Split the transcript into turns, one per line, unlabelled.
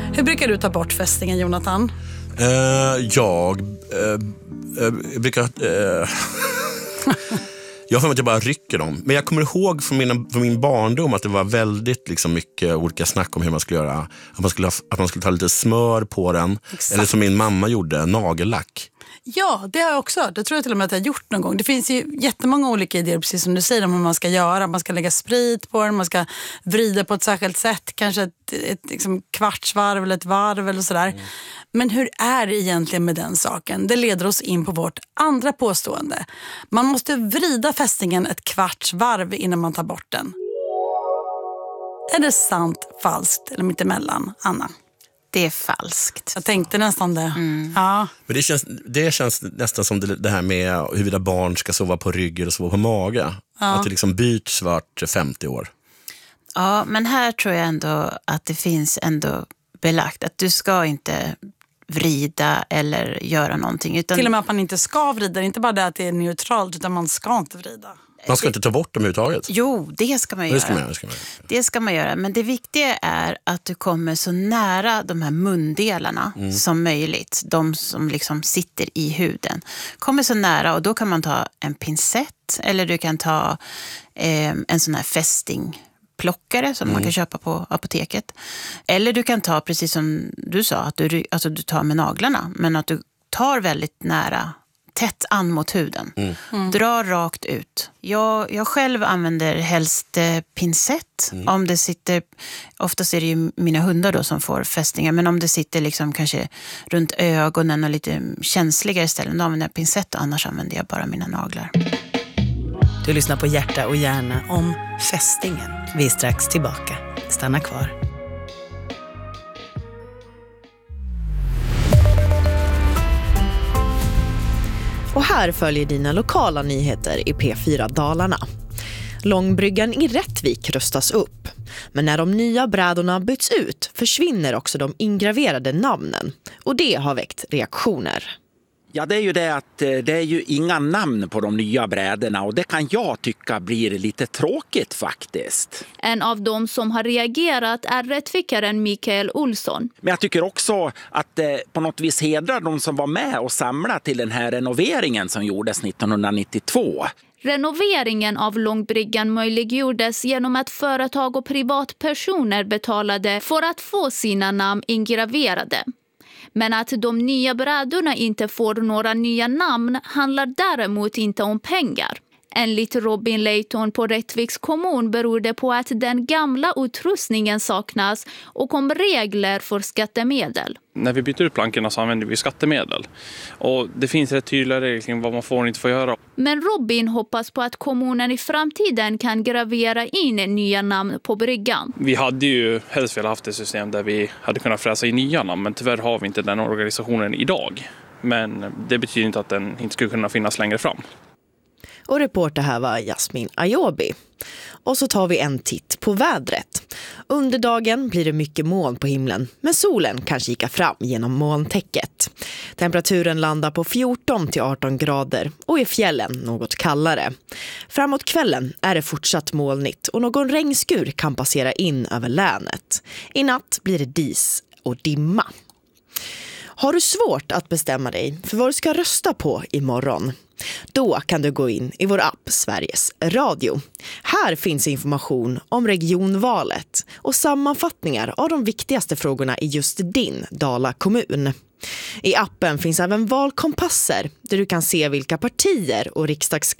Hur brukar du ta bort fästingen, Jonathan?
Jag brukar... Jag får att jag bara rycker dem. Men jag kommer ihåg från min barndom att det var väldigt liksom, mycket olika snack om hur man skulle göra. Att man skulle ta lite smör på den. Exakt. Eller som min mamma gjorde, nagellack.
Ja, det har jag också. Det tror jag till och med att jag har gjort någon gång. Det finns ju jättemånga olika idéer, precis som du säger, om hur man ska göra. Man ska lägga sprit på den, man ska vrida på ett särskilt sätt. Kanske ett liksom kvartsvarv eller ett varv eller sådär. Mm. Men hur är det egentligen med den saken? Det leder oss in på vårt andra påstående. Man måste vrida fästingen ett kvartsvarv innan man tar bort den. Är det sant, falskt eller mittemellan, Anna?
Det är falskt.
Jag tänkte nästan det.
Mm.
Ja.
Men det känns nästan som det här med huruvida barn ska sova på rygg eller sova på mage. Ja. Att det liksom byts vart 50 år.
Ja, men här tror jag ändå att det finns ändå belagt att du ska inte vrida eller göra någonting. Utan...
Till och med att man inte ska vrida. Inte bara det att det är neutralt, utan man ska inte vrida.
Man ska inte ta bort dem överhuvudtaget.
Jo, det ska man göra. Det ska man göra. Men det viktiga är att du kommer så nära de här mundelarna som möjligt. De som liksom sitter i huden. Kommer så nära, och då kan man ta en pincett. Eller du kan ta en sån här fästingplockare som man kan köpa på apoteket. Eller du kan ta, precis som du sa, att du tar med naglarna. Men att du tar väldigt nära, tätt an mot huden. Dra rakt ut. Jag själv använder helst pincett. Om det sitter, oftast är det ju mina hundar då som får fästingar, men om det sitter liksom kanske runt ögonen och lite känsligare ställen, då använder jag pincett, och annars använder jag bara mina naglar.
Du lyssnar på Hjärta och hjärna om fästingen. Vi är strax tillbaka. Stanna kvar.
Och här följer dina lokala nyheter i P4 Dalarna. Långbryggan i Rättvik rustas upp. Men när de nya brädorna byts ut försvinner också de ingraverade namnen. Och det har väckt reaktioner.
Ja, det är ju det att det är ju inga namn på de nya brädorna, och det kan jag tycka blir lite tråkigt faktiskt.
En av dem som har reagerat är rättvikaren Mikael Olsson.
Men jag tycker också att på något vis hedrar de som var med och samlade till den här renoveringen som gjordes 1992.
Renoveringen av Långbryggan möjliggjordes genom att företag och privatpersoner betalade för att få sina namn ingraverade. Men att de nya brädorna inte får några nya namn handlar däremot inte om pengar. Enligt Robin Leighton på Rättviks kommun beror det på att den gamla utrustningen saknas och om regler för skattemedel.
När vi byter ut plankorna så använder vi skattemedel. Och det finns rätt tydliga regler kring vad man får och inte får göra.
Men Robin hoppas på att kommunen i framtiden kan gravera in nya namn på bryggan.
Vi hade ju helst velat haft ett system där vi hade kunnat fräsa in nya namn, men tyvärr har vi inte den organisationen idag. Men det betyder inte att den inte skulle kunna finnas längre fram.
Och reporter här var Jasmin Ayobi. Och så tar vi en titt på vädret. Under dagen blir det mycket moln på himlen, men solen kan kika fram genom molntäcket. Temperaturen landar på 14-18 grader och i fjällen något kallare. Framåt kvällen är det fortsatt molnigt och någon regnskur kan passera in över länet. I natt blir det dis och dimma. Har du svårt att bestämma dig för vad du ska rösta på imorgon? Då kan du gå in i vår app Sveriges Radio. Här finns information om regionvalet och sammanfattningar av de viktigaste frågorna i just din Dala kommun. I appen finns även valkompasser där du kan se vilka partier och